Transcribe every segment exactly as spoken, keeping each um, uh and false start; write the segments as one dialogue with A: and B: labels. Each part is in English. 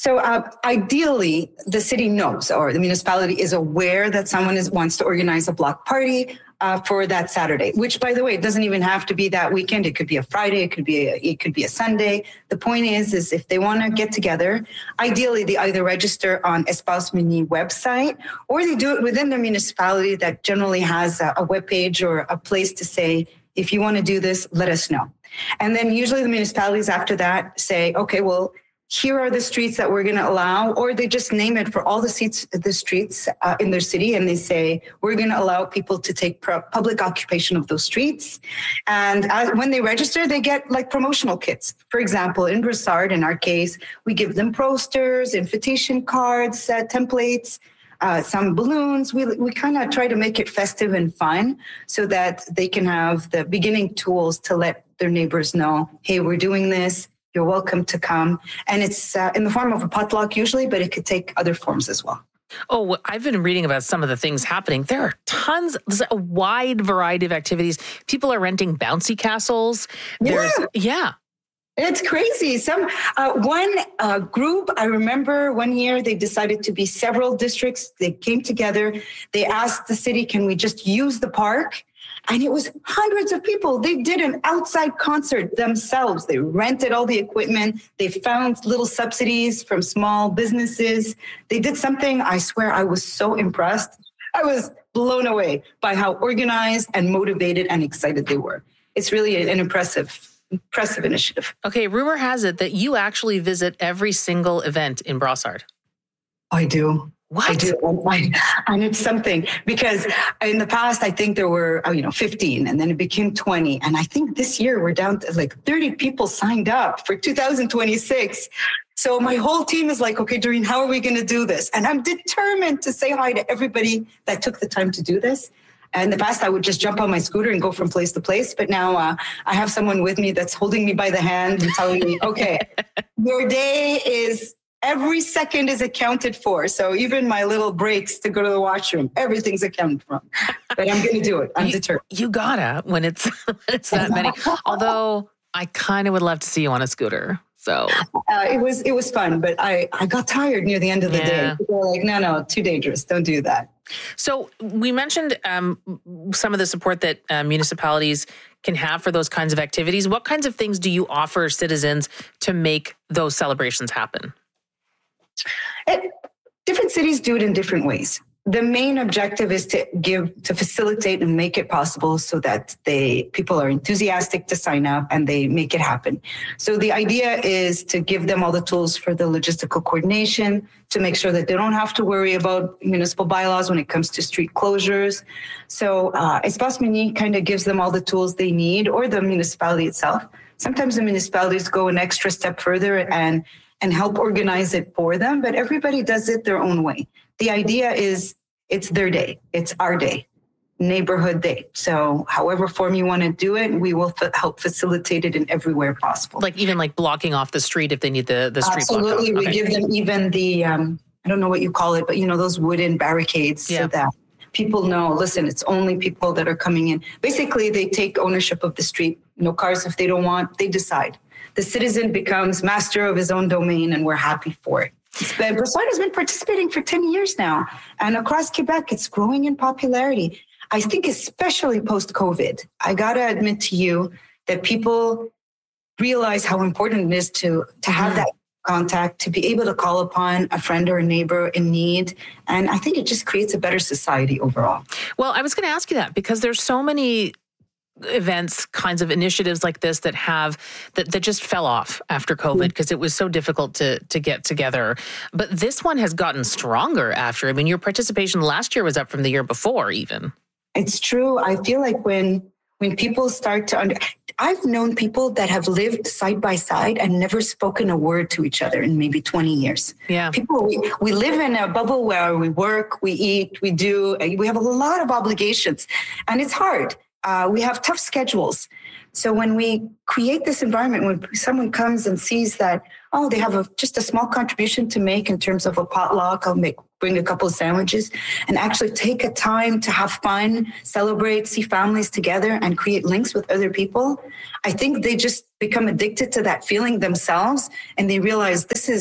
A: So uh, ideally, the city knows, or the municipality is aware that someone is, wants to organize a block party uh, for that Saturday. Which, by the way, it doesn't even have to be that weekend. It could be a Friday. It could be a, it could be a Sunday. The point is, is if they want to get together, ideally they either register on Espace Mini website, or they do it within their municipality that generally has a, a webpage or a place to say, if you want to do this, let us know. And then usually the municipalities after that say, okay, well, here are the streets that we're going to allow, or they just name it for all the seats, the streets uh, in their city. And they say, we're going to allow people to take pro- public occupation of those streets. And uh, when they register, they get like promotional kits. For example, in Brossard, in our case, we give them posters, invitation cards, uh, templates, uh, some balloons. We, we kind of try to make it festive and fun so that they can have the beginning tools to let their neighbors know, hey, we're doing this. You're welcome to come. And it's uh, in the form of a potluck usually, but it could take other forms as well.
B: Oh, I've been reading about some of the things happening. There are tons, there's a wide variety of activities. People are renting bouncy castles. There's,
A: yeah.
B: yeah.
A: It's crazy. Some uh, one uh, group, I remember one year they decided to be several districts. They came together. They asked the city, can we just use the park? And it was hundreds of people. They did an outside concert themselves. They rented all the equipment. They found little subsidies from small businesses. They did something, I swear, I was so impressed. I was blown away by how organized and motivated and excited they were. It's really an impressive, impressive initiative.
B: Okay, rumor has it that you actually visit every single event in Brossard.
A: I do.
B: What?
A: I do. I, and it's something because in the past, I think there were, you know, fifteen and then it became twenty. And I think this year we're down to like thirty people signed up for two thousand twenty-six. So my whole team is like, okay, Doreen, how are we going to do this? And I'm determined to say hi to everybody that took the time to do this. In the past, I would just jump on my scooter and go from place to place. But now uh, I have someone with me that's holding me by the hand and telling me, okay, your day is every second is accounted for. So even my little breaks to go to the washroom, everything's accounted for. But I'm going to do it. I'm
B: you,
A: determined.
B: You gotta when it's when it's that many. Although I kind of would love to see you on a scooter. So
A: uh, it was it was fun, but I, I got tired near the end of the
B: yeah.
A: day. People were like, no, no, too dangerous. Don't do that.
B: So we mentioned um, some of the support that uh, municipalities can have for those kinds of activities. What kinds of things do you offer citizens to make those celebrations happen?
A: It, different cities do it in different ways. The main objective is to give, to facilitate and make it possible so that they people are enthusiastic to sign up and they make it happen. So the idea is to give them all the tools for the logistical coordination, to make sure that they don't have to worry about municipal bylaws when it comes to street closures. So uh, Espace Mini kind of gives them all the tools they need, or the municipality itself. Sometimes the municipalities go an extra step further and and help organize it for them, but everybody does it their own way. The idea is it's their day. It's our day, neighborhood day. So however form you want to do it, we will f- help facilitate it in everywhere possible.
B: Like even like blocking off the street if they need the, the street blocked off.
A: Absolutely. We
B: Okay.
A: give them even the, um, I don't know what you call it, but you know, those wooden barricades
B: Yeah.
A: so that people know, listen, it's only people that are coming in. Basically, they take ownership of the street. No cars if they don't want, they decide. The citizen becomes master of his own domain, and we're happy for it. Brossard has been participating for ten years now, and across Quebec, it's growing in popularity. I think especially post-COVID, I got to admit to you that people realize how important it is to, to have that contact, to be able to call upon a friend or a neighbor in need. And I think it just creates a better society overall.
B: Well, I was going to ask you that because there's so many events, kinds of initiatives like this that have that, that just fell off after COVID because it was so difficult to to get together. But this one has gotten stronger after. I mean, your participation last year was up from the year before even.
A: It's true. I feel like when when people start to under, I've known people that have lived side by side and never spoken a word to each other in maybe twenty years.
B: Yeah.
A: People, we, we live in a bubble where we work, we eat, we do, we have a lot of obligations, and it's hard. Uh, we have tough schedules. So when we create this environment, when someone comes and sees that, oh, they have a, just a small contribution to make in terms of a potluck, I'll make, bring a couple of sandwiches, and actually take a time to have fun, celebrate, see families together, and create links with other people, I think they just become addicted to that feeling themselves, and they realize this is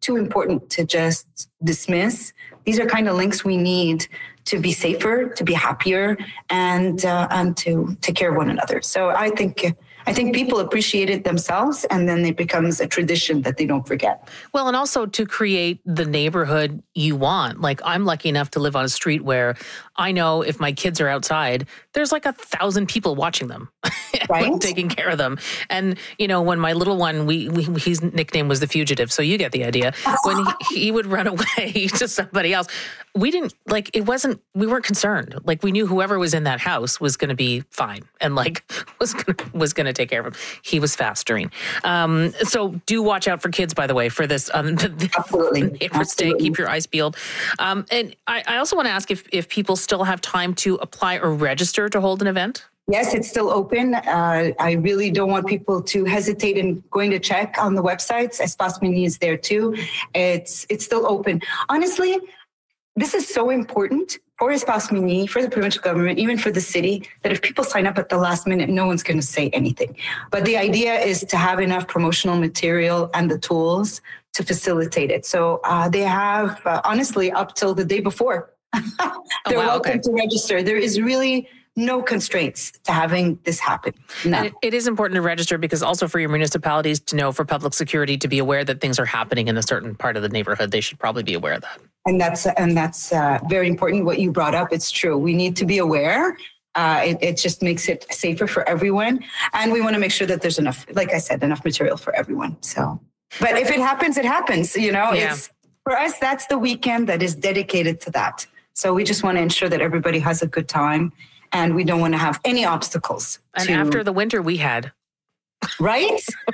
A: too important to just dismiss. These are kind of links we need to be safer, to be happier, and uh, and to take care of one another. So I think I think people appreciate it themselves, and then it becomes a tradition that they don't forget.
B: Well, and also to create the neighborhood you want. Like, I'm lucky enough to live on a street where I know if my kids are outside, there's like a thousand people watching them,
A: right?
B: like taking care of them. And, you know, when my little one, we, we his nickname was the Fugitive, so you get the idea. When he, he would run away to somebody else, we didn't, like, it wasn't, we weren't concerned. Like, we knew whoever was in that house was going to be fine and, like, was gonna, was going to take care of him. He was fast, Doreen. Um, so do watch out for kids, by the way, for this um,
A: Absolutely.
B: Neighbors Day. Keep your eyes peeled. Um, and I, I also want to ask if, if people still have time to apply or register to hold an event?
A: Yes, it's still open. Uh, I really don't want people to hesitate in going to check on the websites. Espace Muni is there too. It's it's still open. Honestly, this is so important for Espace Muni, for the provincial government, even for the city, that if people sign up at the last minute, no one's going to say anything. But the idea is to have enough promotional material and the tools to facilitate it. So uh, they have, uh, honestly, up till the day before. They're
B: oh, wow,
A: welcome
B: okay.
A: to register. There is really no constraints to having this happen. No.
B: And it, it is important to register because also for your municipalities to know, for public security, to be aware that things are happening in a certain part of the neighborhood. They should probably be aware of that.
A: And that's and that's uh, very important. What you brought up, it's true. We need to be aware. Uh, it, it just makes it safer for everyone. And we want to make sure that there's enough, like I said, enough material for everyone. So, but if it happens, it happens. You know,
B: Yeah.
A: it's for us, that's the weekend that is dedicated to that. So we just want to ensure that everybody has a good time. And we don't want to have any obstacles.
B: And
A: to,
B: after the winter we had.
A: Right?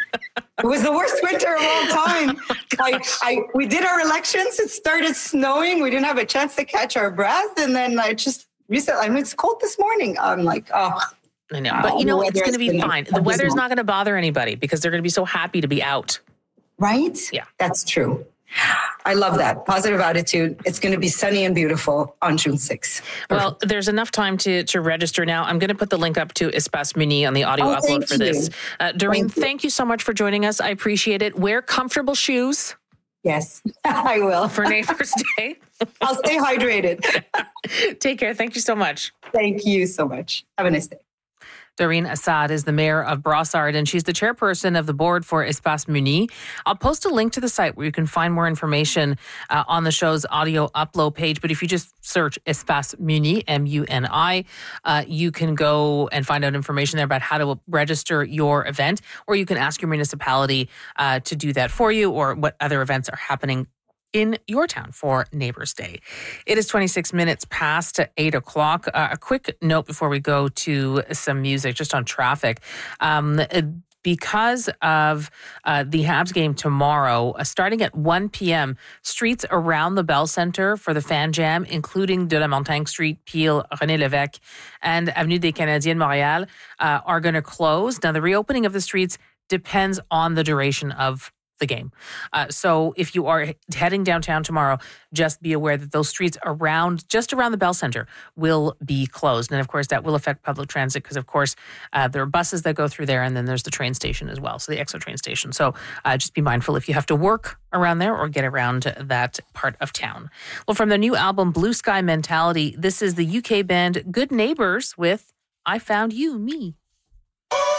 A: It was the worst winter of all time. I, I, we did our elections. It started snowing. We didn't have a chance to catch our breath. And then I just recently, I mean, it's cold this morning. I'm like, oh.
B: I know. But you know, it's going to be fine. The weather's
A: abysmal.
B: not going to bother anybody because they're going to be so happy to be out.
A: Right?
B: Yeah.
A: That's true. I love that. Positive attitude. It's going to be sunny and beautiful on June sixth.
B: Well, there's enough time to to register now. I'm going to put the link up to Espace Muni on the audio
A: Oh,
B: upload
A: thank
B: for this.
A: you.
B: Uh, Doreen,
A: Thank you.
B: thank you so much for joining us. I appreciate it. Wear comfortable shoes
A: Yes, I will.
B: for Neighbors Day.
A: I'll stay hydrated.
B: Take care. Thank you so much.
A: Thank you so much. Have a nice day.
B: Doreen Assad is the mayor of Brossard, and she's the chairperson of the board for Espace Muni. I'll post a link to the site where you can find more information uh, on the show's audio upload page. But if you just search Espace Muni, M U N I, uh, you can go and find out information there about how to register your event, or you can ask your municipality uh, to do that for you, or what other events are happening in your town for Neighbors Day. It is twenty-six minutes past eight o'clock. Uh, a quick note before we go to some music, just on traffic. Um, because of uh, the Habs game tomorrow, uh, starting at one p.m., streets around the Bell Centre for the Fan Jam, including de la Montagne Street, Peel, René Lévesque, and Avenue des Canadiens Montréal, uh, are going to close. Now, the reopening of the streets depends on the duration of the game. Uh, so if you are heading downtown tomorrow, just be aware that those streets around, just around the Bell Centre, will be closed. And of course, that will affect public transit because, of course, uh, there are buses that go through there, and then there's the train station as well, so the Exo train station. So uh, just be mindful if you have to work around there or get around that part of town. Well, from the new album Blue Sky Mentality, this is the U K band Good Neighbours with I Found You, Me.